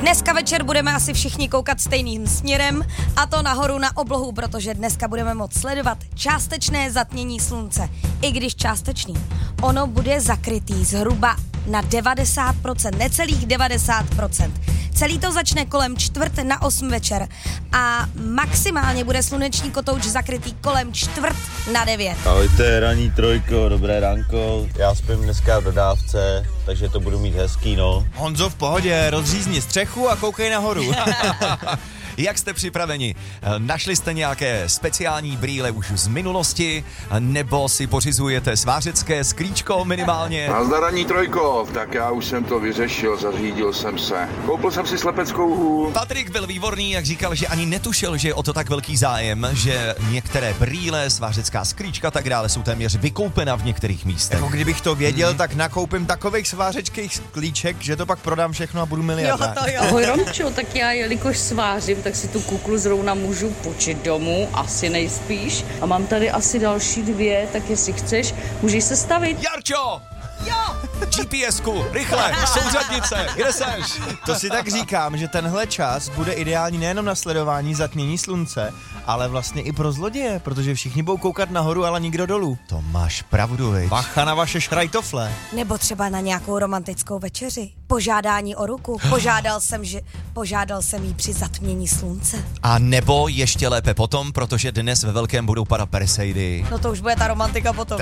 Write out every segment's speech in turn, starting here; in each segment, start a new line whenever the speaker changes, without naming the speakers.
Dneska večer budeme asi všichni koukat stejným směrem, a to nahoru na oblohu, protože dneska budeme moct sledovat částečné zatmění slunce. I když částečný, ono bude zakrytý zhruba na 90%, necelých 90%. Celý to začne kolem 7:45 večer a maximálně bude sluneční kotouč zakrytý kolem 8:45.
Ahojte, ranní trojko, dobré ránko. Já spím dneska v dodávce, takže to budu mít hezký, no.
Honzo, v pohodě, rozřízni střechu a koukej nahoru. Jak jste připraveni? Našli jste nějaké speciální brýle už z minulosti, nebo si pořizujete svářecké sklíčko minimálně?
Nazdar, ranní trojko, tak já už jsem to vyřešil, zařídil jsem se. Koupil jsem si slepeckou hůl.
Patrik byl výborný, jak říkal, že ani netušil, že je o to tak velký zájem, že některé brýle, svářecká sklíčka tak dále jsou téměř vykoupena v některých místech.
Jako kdybych to věděl, tak nakoupím takových svářeckých sklíček, že to pak prodám všechno a budu miliardář.
Ahoj Romčo, tak já jelikož svářím, tak si tu kuklu zrovna můžu počít domů, asi nejspíš. A mám tady asi další 2, tak jestli chceš, můžeš se stavit.
Jarčo! Jo! GPS-ku, rychle, souřadnice, kde seš?
To si tak říkám, že tenhle čas bude ideální nejenom na sledování zatmění slunce, ale vlastně i pro zloděje, protože všichni budou koukat nahoru, ale nikdo dolů.
To máš pravdu, viď?
Bacha na vaše šrajtofle.
Nebo třeba na nějakou romantickou večeři. Požádání o ruku. Požádal jsem jí při zatmění slunce.
A nebo ještě lépe potom, protože dnes ve velkém budou padat Perseidy.
No to už bude ta romantika potom.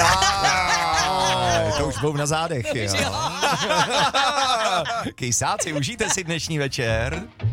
To už budou na zádech, jo. Kejsáci, užijte si dnešní večer.